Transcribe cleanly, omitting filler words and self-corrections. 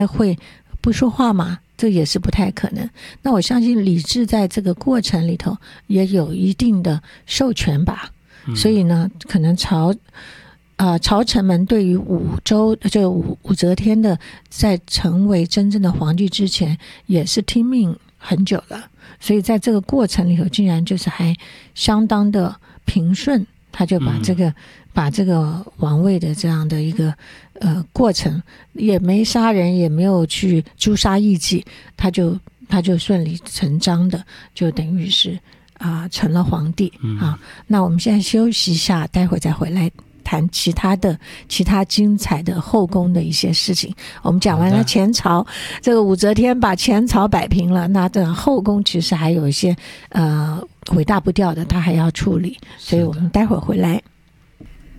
会不说话吗？这也是不太可能。那我相信李治在这个过程里头也有一定的授权吧，所以呢，可能朝臣们对于武则天的在成为真正的皇帝之前，也是听命很久了，所以在这个过程里头，竟然就是还相当的平顺，他就把这个王位的这样的一个过程，也没杀人，也没有去诛杀异己，他就顺理成章的就等于是成了皇帝啊。那我们现在休息一下，待会再回来谈其他精彩的后宫的一些事情。我们讲完了前朝，这个武则天把前朝摆平了，那这后宫其实还有一些尾大不掉的，他还要处理，所以我们待会儿回来。